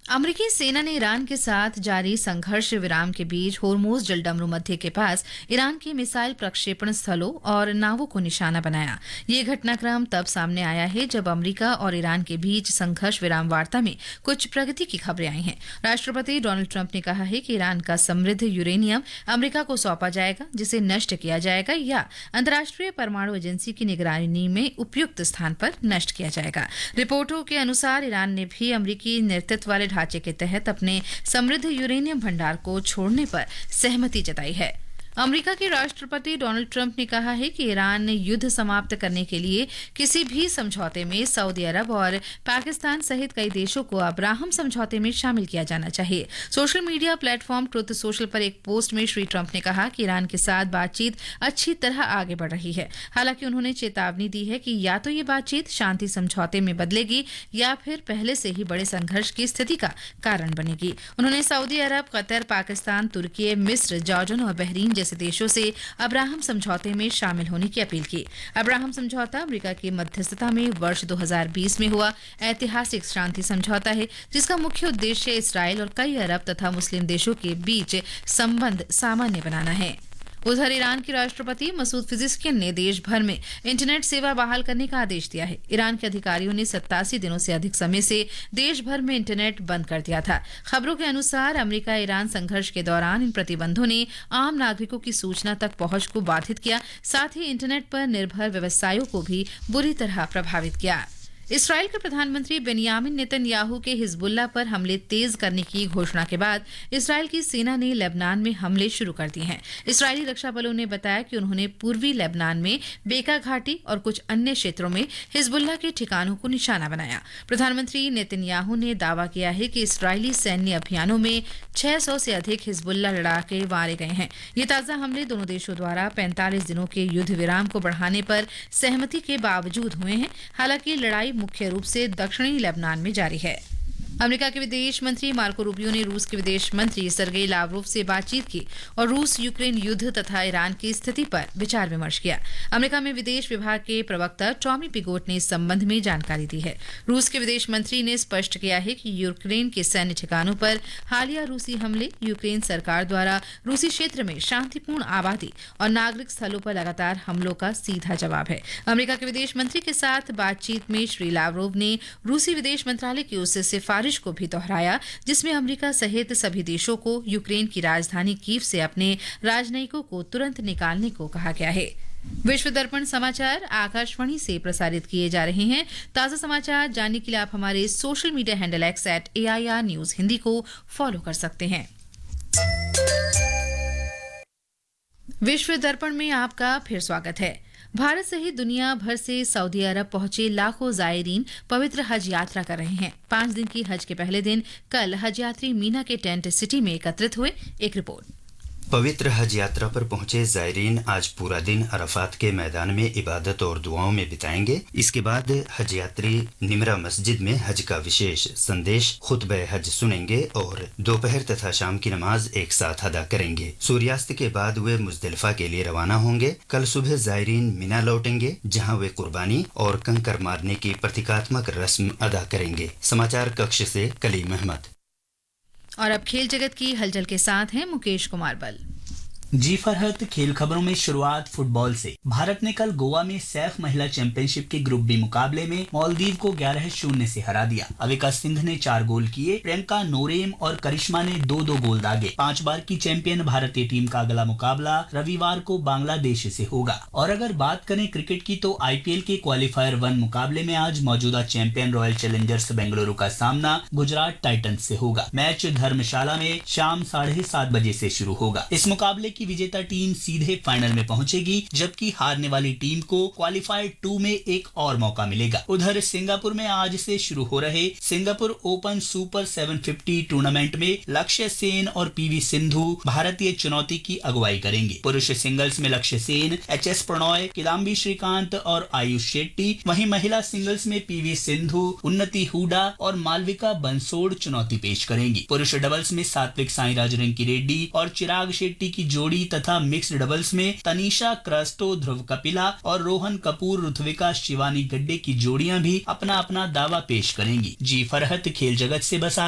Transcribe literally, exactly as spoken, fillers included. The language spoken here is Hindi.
अमेरिकी सेना ने ईरान के साथ जारी संघर्ष विराम के बीच होर्मुज जलडमरू मध्य के पास ईरान के मिसाइल प्रक्षेपण स्थलों और नावों को निशाना बनाया। ये घटनाक्रम तब सामने आया है जब अमेरिका और ईरान के बीच संघर्ष विराम वार्ता में कुछ प्रगति की खबरें आई हैं। राष्ट्रपति डोनाल्ड ट्रंप ने कहा है कि ईरान का समृद्ध यूरेनियम अमेरिका को सौंपा जाएगा, जिसे नष्ट किया जाएगा या अंतर्राष्ट्रीय परमाणु एजेंसी की निगरानी में उपयुक्त स्थान पर नष्ट किया जाएगा। रिपोर्टों के अनुसार ईरान ने भी अमेरिकी नेतृत्व वाले ढांचे के तहत अपने समृद्ध यूरेनियम भंडार को छोड़ने पर सहमति जताई है। अमेरिका के राष्ट्रपति डोनाल्ड ट्रंप ने कहा है कि ईरान ने युद्ध समाप्त करने के लिए किसी भी समझौते में सऊदी अरब और पाकिस्तान सहित कई देशों को अब्राहम समझौते में शामिल किया जाना चाहिए। Social media platform truth social पर एक पोस्ट में श्री ट्रंप ने कहा कि ईरान के साथ बातचीत अच्छी तरह आगे बढ़ रही है। हालांकि उन्होंने चेतावनी दी है कि या तो ये बातचीत शांति समझौते में बदलेगी या फिर पहले से ही बड़े संघर्ष की स्थिति का कारण बनेगी। उन्होंने सऊदी अरब, कतर, पाकिस्तान, तुर्की, मिस्र, जॉर्डन और बहरीन जैसे देशों से अब्राहम समझौते में शामिल होने की अपील की। अब्राहम समझौता अमेरिका की मध्यस्थता में वर्ष दो हज़ार बीस में हुआ ऐतिहासिक शांति समझौता है, जिसका मुख्य उद्देश्य इसराइल और कई अरब तथा मुस्लिम देशों के बीच संबंध सामान्य बनाना है। उधर ईरान के राष्ट्रपति मसूद पिज़ेश्कियन ने देश भर में इंटरनेट सेवा बहाल करने का आदेश दिया है। ईरान के अधिकारियों ने सत्तासी दिनों से अधिक समय से देश भर में इंटरनेट बंद कर दिया था। खबरों के अनुसार अमेरिका ईरान संघर्ष के दौरान इन प्रतिबंधों ने आम नागरिकों की सूचना तक पहुंच को बाधित किया, साथ ही इंटरनेट पर निर्भर व्यवसायों को भी बुरी तरह प्रभावित किया। इसराइल के प्रधानमंत्री बेनियामिन नेतन्याहू के हिजबुल्लाह पर हमले तेज करने की घोषणा के बाद इसराइल की सेना ने लेबनान में हमले शुरू कर दिए हैं। इसराइली रक्षा बलों ने बताया कि उन्होंने पूर्वी लेबनान में बेका घाटी और कुछ अन्य क्षेत्रों में हिजबुल्लाह के ठिकानों को निशाना बनाया। प्रधानमंत्री नेतन्याहू ने दावा किया है कि इसराइली सैन्य अभियानों में छह सौ से अधिक हिजबुल्लाह लड़ाके मारे गए हैं। ये ताजा हमले दोनों देशों द्वारा पैंतालीस दिनों के युद्ध विराम को बढ़ाने पर सहमति के बावजूद हुए हैं। हालांकि लड़ाई मुख्य रूप से दक्षिणी लेबनान में जारी है। अमेरिका के विदेश मंत्री मार्को रूबियो ने रूस के विदेश मंत्री सर्गेई लावरोव से बातचीत की और रूस यूक्रेन युद्ध तथा ईरान की स्थिति पर विचार विमर्श किया। अमेरिका में विदेश विभाग के प्रवक्ता टॉमी पिगोट ने इस संबंध में जानकारी दी है। रूस के विदेश मंत्री ने स्पष्ट किया है कि यूक्रेन के सैन्य ठिकानों पर हालिया रूसी हमले यूक्रेन सरकार द्वारा रूसी क्षेत्र में शांतिपूर्ण आबादी और नागरिक स्थलों पर लगातार हमलों का सीधा जवाब है। अमेरिका के विदेश मंत्री के साथ बातचीत में श्री लावरोव ने रूसी विदेश मंत्रालय की ओर से सिफारिश को भी दोहराया, जिसमें अमेरिका सहित सभी देशों को यूक्रेन की राजधानी कीव से अपने राजनयिकों को तुरंत निकालने को कहा गया है। विश्व दर्पण समाचार आकाशवाणी से प्रसारित किए जा रहे हैं। ताजा समाचार जानने के लिए आप हमारे social media handle x eight A I R news Hindi को फॉलो कर सकते हैं। विश्व दर्पण में आपका फिर स्वागत है। भारत सहित दुनिया भर से सऊदी अरब पहुंचे लाखों जायरीन पवित्र हज यात्रा कर रहे हैं। पांच दिन की हज के पहले दिन कल हज यात्री मीना के टेंट सिटी में एकत्रित हुए। एक रिपोर्ट। पवित्र हज यात्रा पर पहुंचे जायरीन आज पूरा दिन अरफात के मैदान में इबादत और दुआओं में बिताएंगे। इसके बाद हज यात्री निमरा मस्जिद में हज का विशेष संदेश खुतबे हज सुनेंगे और दोपहर तथा शाम की नमाज एक साथ अदा करेंगे। सूर्यास्त के बाद वे मुजदलिफा के लिए रवाना होंगे। कल सुबह जायरीन मिना लौटेंगे, जहां वे कुर्बानी और कंकर मारने की प्रतीकात्मक रस्म अदा करेंगे। समाचार कक्ष से कलीम अहमद। और अब खेल जगत की हलचल के साथ हैं मुकेश कुमार बल। जी फरहत, खेल खबरों में शुरुआत फुटबॉल से। भारत ने कल गोवा में सैफ महिला चैंपियनशिप के ग्रुप बी मुकाबले में मालदीव को ग्यारह शून्य से हरा दिया। अविका सिंध ने चार गोल किए, प्रियंका नोरेम और करिश्मा ने दो दो गोल दागे। पांच बार की चैंपियन भारतीय टीम का अगला मुकाबला रविवार को बांग्लादेश से होगा। और अगर बात करें क्रिकेट की तो आई पी एल के क्वालिफायर वन मुकाबले में आज मौजूदा चैंपियन रॉयल चैलेंजर्स बेंगलुरु का सामना गुजरात टाइटंस से होगा। मैच धर्मशाला में शाम साढ़े सात बजे से शुरू होगा। इस मुकाबले की विजेता टीम सीधे फाइनल में पहुंचेगी, जबकि हारने वाली टीम को क्वालिफायर टू में एक और मौका मिलेगा। उधर सिंगापुर में आज से शुरू हो रहे सिंगापुर ओपन सुपर सात सौ पचास टूर्नामेंट में लक्ष्य सेन और पीवी सिंधु भारतीय चुनौती की अगुवाई करेंगे। पुरुष सिंगल्स में लक्ष्य सेन, एच एस प्रणॉय, किदाम्बी श्रीकांत और आयुष शेट्टी, वहीं महिला सिंगल्स में पीवी सिंधु, उन्नति हुडा और मालविका बंसोड़ चुनौती पेश करेंगी। पुरुष डबल्स में सात्विक साईराज रंकी रेड्डी और चिराग शेट्टी की जोड़ी तथा मिक्स्ड डबल्स में तनीषा क्रस्टो, ध्रुव कपिला और रोहन कपूर, ऋत्विका शिवानी गड्डे की जोड़ियां भी अपना अपना दावा पेश करेंगी। जी फरहत, खेल जगत से बस